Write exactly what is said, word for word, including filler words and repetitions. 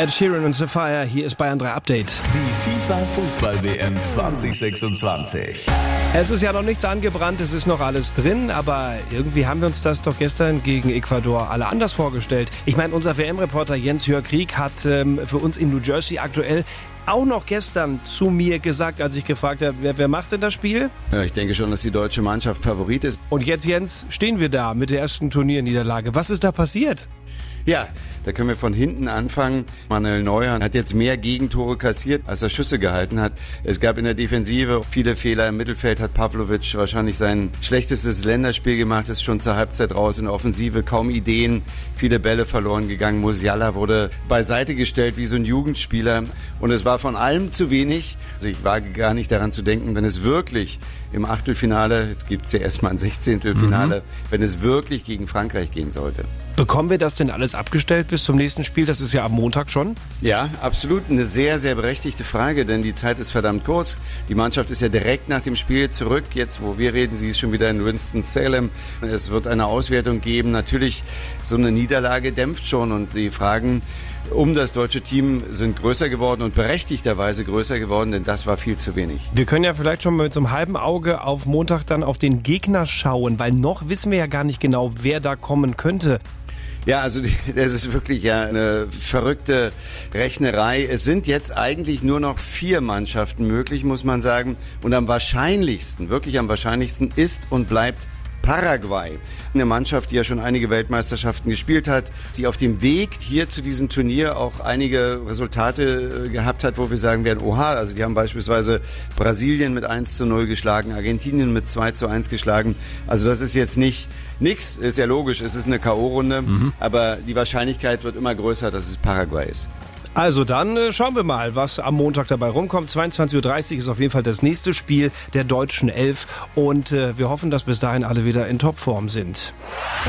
Ed Sheeran und Sapphire, hier ist Bayern drei Update. Die FIFA-Fußball-W M zwanzig sechsundzwanzig. Es ist ja noch nichts angebrannt, es ist noch alles drin, aber irgendwie haben wir uns das doch gestern gegen Ecuador alle anders vorgestellt. Ich meine, unser W M-Reporter Jens-Jörg Krieg hat ähm, für uns in New Jersey aktuell auch noch gestern zu mir gesagt, als ich gefragt habe, wer, wer macht denn das Spiel? Ja, ich denke schon, dass die deutsche Mannschaft Favorit ist. Und jetzt, Jens, stehen wir da mit der ersten Turnierniederlage. Was ist da passiert? Ja, da können wir von hinten anfangen. Manuel Neuer hat jetzt mehr Gegentore kassiert, als er Schüsse gehalten hat. Es gab in der Defensive viele Fehler. Im Mittelfeld hat Pavlovic wahrscheinlich sein schlechtestes Länderspiel gemacht, ist schon zur Halbzeit raus. In der Offensive kaum Ideen, viele Bälle verloren gegangen. Musiala wurde beiseite gestellt wie so ein Jugendspieler. Und es war von allem zu wenig. Also ich wage gar nicht daran zu denken, wenn es wirklich im Achtelfinale, jetzt gibt es ja erstmal ein Sechzehntelfinale, mhm. wenn es wirklich gegen Frankreich gehen sollte. Bekommen wir das denn alles abgestellt bis zum nächsten Spiel? Das ist ja am Montag schon. Ja, absolut. Eine sehr, sehr berechtigte Frage, denn die Zeit ist verdammt kurz. Die Mannschaft ist ja direkt nach dem Spiel zurück. Jetzt, wo wir reden, sie ist schon wieder in Winston-Salem. Es wird eine Auswertung geben. Natürlich, so eine Niederlage dämpft schon und die Fragen um das deutsche Team sind größer geworden und berechtigterweise größer geworden, denn das war viel zu wenig. Wir können ja vielleicht schon mal mit so einem halben Auge auf Montag dann auf den Gegner schauen, weil noch wissen wir ja gar nicht genau, wer da kommen könnte. Ja, also das ist wirklich ja eine verrückte Rechnerei. Es sind jetzt eigentlich nur noch vier Mannschaften möglich, muss man sagen. Und am wahrscheinlichsten, wirklich am wahrscheinlichsten ist und bleibt Paraguay. Eine Mannschaft, die ja schon einige Weltmeisterschaften gespielt hat, die auf dem Weg hier zu diesem Turnier auch einige Resultate gehabt hat, wo wir sagen werden, oha, also die haben beispielsweise Brasilien mit eins zu null geschlagen, Argentinien mit zwei zu eins geschlagen. Also das ist jetzt nicht nix, ist ja logisch, es ist eine K O-Runde, mhm. aber die Wahrscheinlichkeit wird immer größer, dass es Paraguay ist. Also dann äh, schauen wir mal, was am Montag dabei rumkommt. zweiundzwanzig Uhr dreißig ist auf jeden Fall das nächste Spiel der deutschen Elf und äh, wir hoffen, dass bis dahin alle wieder in Topform sind.